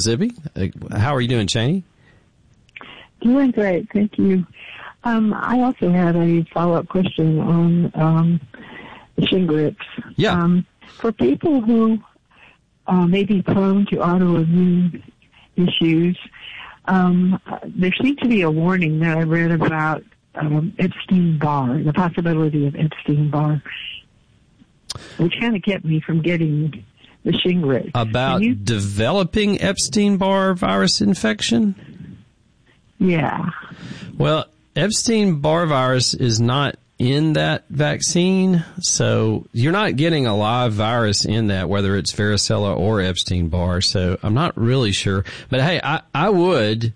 Mississippi. How are you doing, Cheney? Doing great, thank you. I also had a follow-up question on Shingrix. Yeah. For people who may be prone to autoimmune issues, there seemed to be a warning that I read about Epstein-Barr, the possibility of Epstein-Barr, which kind of kept me from getting the Shingrix. About developing Epstein-Barr virus infection? Yeah. Well, Epstein-Barr virus is not in that vaccine, so you're not getting a live virus in that, whether it's varicella or Epstein-Barr, so I'm not really sure. But hey, I would,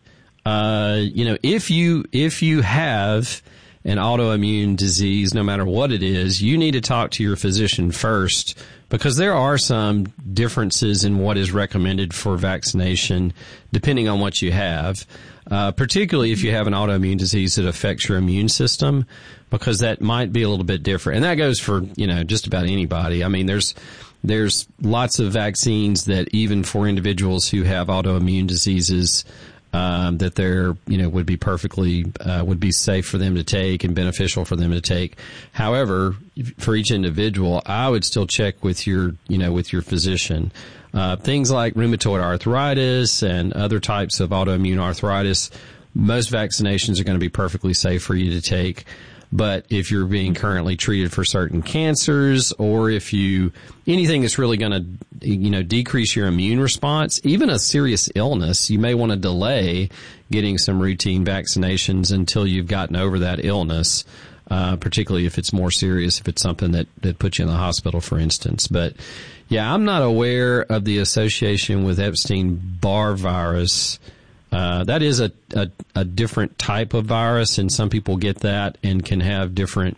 if you have an autoimmune disease, no matter what it is, you need to talk to your physician first, because there are some differences in what is recommended for vaccination depending on what you have, particularly if you have an autoimmune disease that affects your immune system, because that might be a little bit different. And that goes for, just about anybody. I mean, there's lots of vaccines that even for individuals who have autoimmune diseases, that they're, would be perfectly, would be safe for them to take and beneficial for them to take. However, for each individual, I would still check with your physician. Things like rheumatoid arthritis and other types of autoimmune arthritis, most vaccinations are going to be perfectly safe for you to take. But if you're being currently treated for certain cancers, or if anything that's really going to, decrease your immune response, even a serious illness, you may want to delay getting some routine vaccinations until you've gotten over that illness, particularly if it's more serious, if it's something that puts you in the hospital, for instance. But yeah, I'm not aware of the association with Epstein-Barr virus. That is a different type of virus, and some people get that and can have different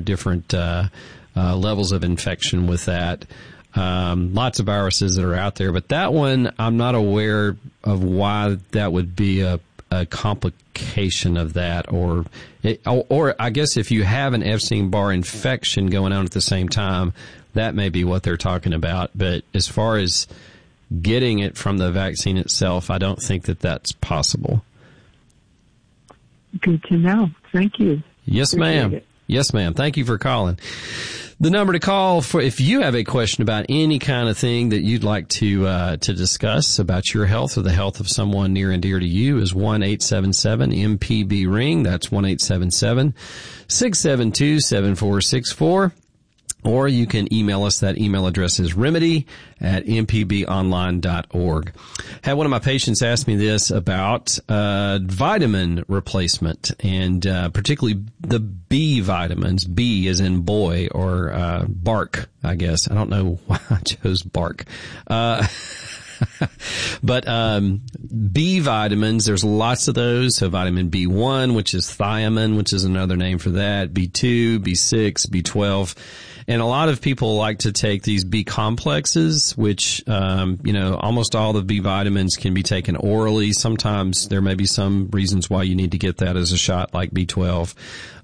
levels of infection with that. Lots of viruses that are out there, but that one, I'm not aware of why that would be a complication of that, or I guess if you have an Epstein-Barr infection going on at the same time, that may be what they're talking about. But as far as getting it from the vaccine itself, I don't think that that's possible. Good to know. Thank you. Yes, ma'am. Yes, ma'am. Thank you for calling. The number to call for if you have a question about any kind of thing that you'd like to discuss about your health or the health of someone near and dear to you is 1-877-MPB-RING. That's 1-877-672-7464. Or you can email us. That email address is remedy@mpbonline.org. Had one of my patients ask me this about vitamin replacement, and particularly the B vitamins. B as in boy, or bark, I guess. I don't know why I chose bark. But B vitamins, there's lots of those. So vitamin B1, which is thiamine, which is another name for that, B2, B6, B12. And a lot of people like to take these B complexes, which, almost all the B vitamins can be taken orally. Sometimes there may be some reasons why you need to get that as a shot, like B12.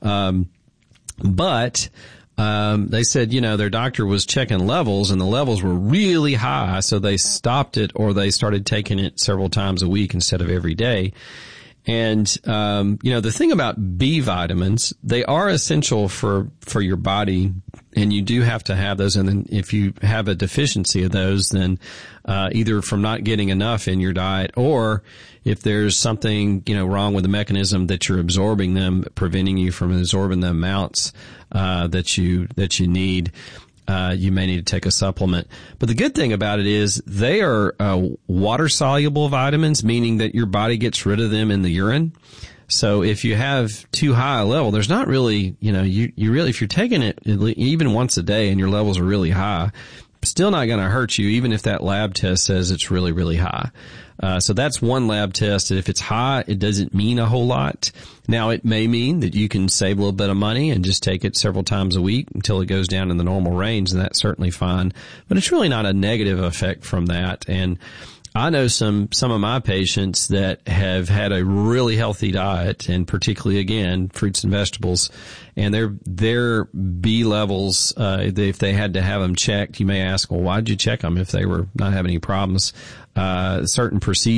But they said, their doctor was checking levels and the levels were really high. So they stopped it, or they started taking it several times a week instead of every day. And, the thing about B vitamins, they are essential for your body, and you do have to have those. And then if you have a deficiency of those, then, either from not getting enough in your diet, or if there's something, wrong with the mechanism that you're absorbing them, preventing you from absorbing the amounts, that you need, you may need to take a supplement. But the good thing about it is they are water-soluble vitamins, meaning that your body gets rid of them in the urine. So if you have too high a level, there's not really, you really, if you're taking it even once a day and your levels are really high, still not going to hurt you, even if that lab test says it's really, really high. So that's one lab test. If it's high, it doesn't mean a whole lot. Now, it may mean that you can save a little bit of money and just take it several times a week until it goes down in the normal range, and that's certainly fine. But it's really not a negative effect from that. And I know some of my patients that have had a really healthy diet, and particularly, again, fruits and vegetables, and their B levels, if they had to have them checked, you may ask, well, why did you check them if they were not having any problems? Certain procedures